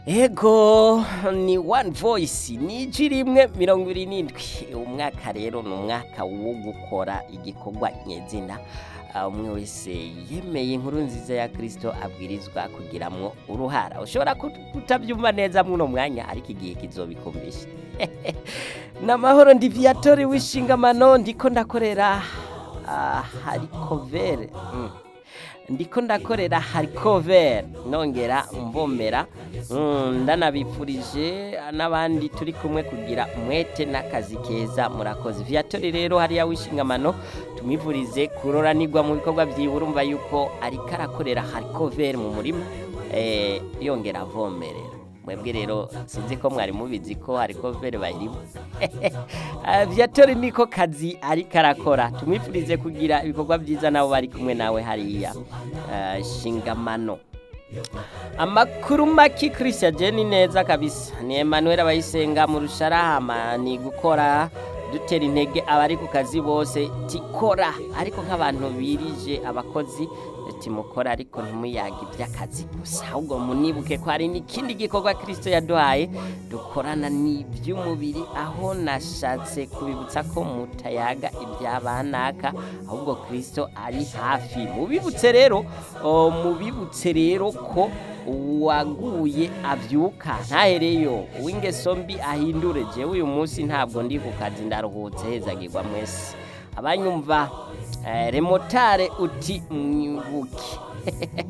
Ego ni one voice ni ijwi rimwe 27 umwaka rero ni umwaka wo gukora igikorwa nyezina umwe wese yemeye inkuru nziza ya Kristo abwirizwa kugiramwo uruhara ushobora kutabyumva neza muno mwanya ariko igihe kizobikumbisha namahoro ndi Viatori wishingamano ndiko ndakorera Harikover ndiko ndakorera Harikover nongera mbomera ndanabipfurije n'abandi turi kumwe kugira umwete n'akazi keza murakoze Viatori rero hariya wishingamano tumivurize kuroranirwa mu bikorwa by'iburumva yuko ari karakorera Harikover mu murima yongera avomerera mwebwe rero sinzi ko mwari mubizi ko Harikover bayirimo Viatori niko kazi ari karakora tumwifurize kugira ibikorwa byiza nabo bari kumwe nawe hariya shingamano amakuru maki Christian Jenny neza kabisa ni Emmanuel abayisenga mu rusharahama ni gukora dutera intege abari ku kazi bose tikora ariko nk'abantu birije abakozi timukora ariko ntimuyage iby'akazi gusa ahubwo munibuke ko hari n'ikindi gikorwa Kristo yaduhaye dukorana n'iby'umubiri aho nashatse kubibutsa ko mutayaga ibyabanaka ahubwo Kristo ari hafi mubibutse rero ko uwaguye avyuka ntahereyo uw'ingeso mbi ahindure jewe uyu munsi ntabwo ndi ku kazi ndaruhutse hezagirwa mwese abanyumva remotare uti mwibuke